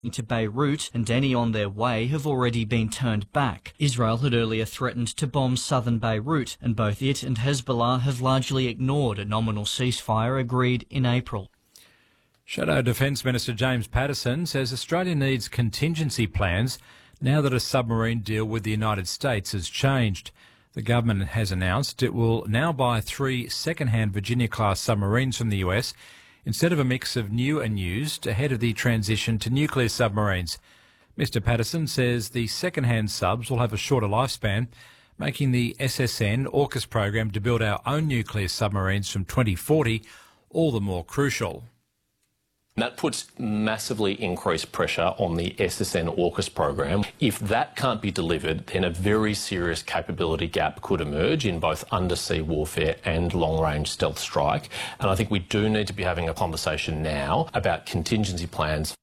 to Beirut, and any on their way have already been turned back. Israel had earlier threatened to bomb southern Beirut, and both it and Hezbollah have largely ignored a nominal ceasefire agreed in April. Shadow Defence Minister James Patterson says Australia needs contingency plans now that a submarine deal with the United States has changed. The government has announced it will now buy 3 second-hand Virginia-class submarines from the US instead of a mix of new and used ahead of the transition to nuclear submarines. Mr Patterson says the second-hand subs will have a shorter lifespan, making the SSN AUKUS program to build our own nuclear submarines from 2040 all the more crucial. That puts massively increased pressure on the SSN AUKUS program. If that can't be delivered, then a very serious capability gap could emerge in both undersea warfare and long-range stealth strike. And I think we do need to be having a conversation now about contingency plans.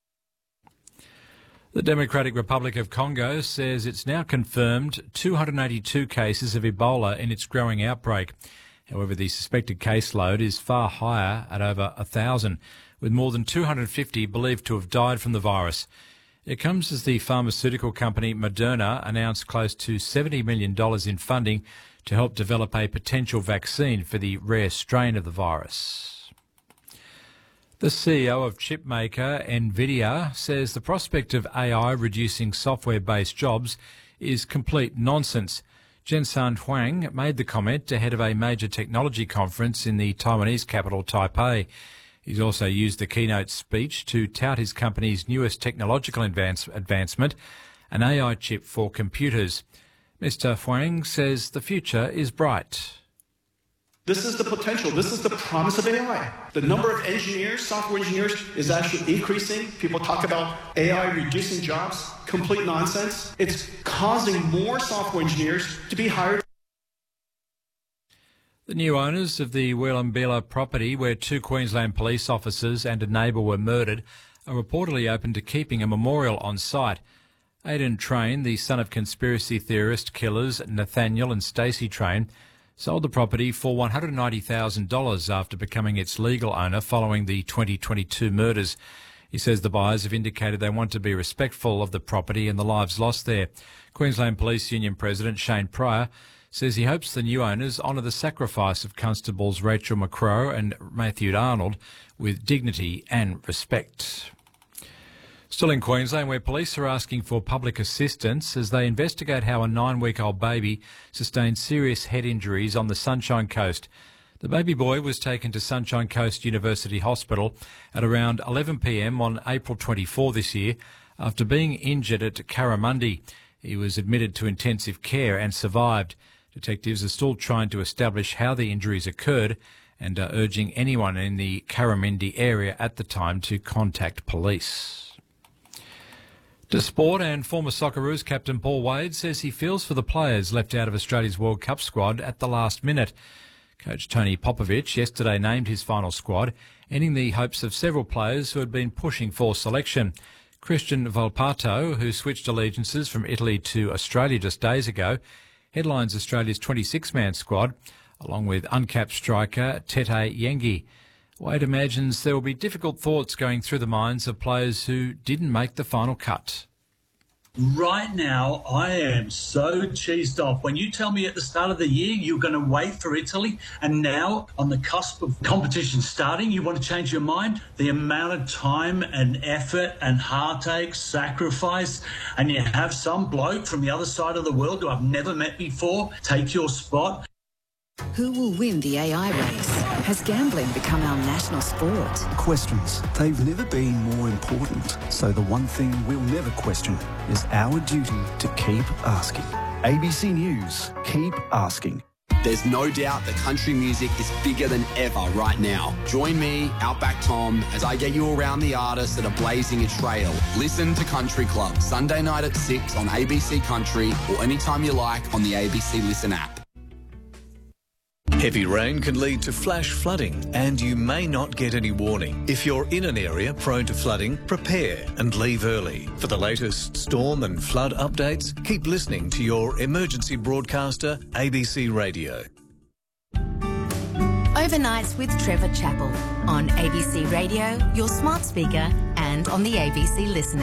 The Democratic Republic of Congo says it's now confirmed 282 cases of Ebola in its growing outbreak. However, the suspected caseload is far higher at over 1,000, with more than 250 believed to have died from the virus. It comes as the pharmaceutical company Moderna announced close to $70 million in funding to help develop a potential vaccine for the rare strain of the virus. The CEO of chipmaker NVIDIA says the prospect of AI reducing software-based jobs is complete nonsense. Jensen Huang made the comment ahead of a major technology conference in the Taiwanese capital, Taipei. He's also used the keynote speech to tout his company's newest technological advancement, an AI chip for computers. Mr. Huang says the future is bright. This is the potential. This is the promise of AI. The number of engineers, software engineers, is actually increasing. People talk about AI reducing jobs. Complete nonsense. It's causing more software engineers to be hired. The new owners of the Wielumbilla property, where 2 Queensland police officers and a neighbour were murdered, are reportedly open to keeping a memorial on site. Aidan Train, the son of conspiracy theorist killers Nathaniel and Stacey Train, sold the property for $190,000 after becoming its legal owner following the 2022 murders. He says the buyers have indicated they want to be respectful of the property and the lives lost there. Queensland Police Union President Shane Pryor says he hopes the new owners honour the sacrifice of Constables Rachel McCrow and Matthew Arnold with dignity and respect. Still in Queensland, where police are asking for public assistance as they investigate how a 9-week-old baby sustained serious head injuries on the Sunshine Coast. The baby boy was taken to Sunshine Coast University Hospital at around 11 p.m. on April 24 this year after being injured at Carramundi. He was admitted to intensive care and survived. Detectives are still trying to establish how the injuries occurred and are urging anyone in the Carramundi area at the time to contact police. To sport, and former Socceroos captain Paul Wade says he feels for the players left out of Australia's World Cup squad at the last minute. Coach Tony Popovic yesterday named his final squad, ending the hopes of several players who had been pushing for selection. Christian Volpato, who switched allegiances from Italy to Australia just days ago, headlines Australia's 26-man squad, along with uncapped striker Tete Yengi. Wade imagines there will be difficult thoughts going through the minds of players who didn't make the final cut. Right now, I am so cheesed off. When you tell me at the start of the year you're going to wait for Italy, and now on the cusp of competition starting, you want to change your mind? The amount of time and effort and heartache, sacrifice, and you have some bloke from the other side of the world who I've never met before take your spot. Who will win the AI race? Has gambling become our national sport? Questions. They've never been more important. So the one thing we'll never question is our duty to keep asking. ABC News. Keep asking. There's no doubt that country music is bigger than ever right now. Join me, Outback Tom, as I get you around the artists that are blazing a trail. Listen to Country Club, Sunday night at 6 on ABC Country or anytime you like on the ABC Listen app. Heavy rain can lead to flash flooding, and you may not get any warning. If you're in an area prone to flooding, prepare and leave early. For the latest storm and flood updates, keep listening to your emergency broadcaster, ABC Radio. Overnights with Trevor Chappell on ABC Radio, your smart speaker and and on the ABC Listen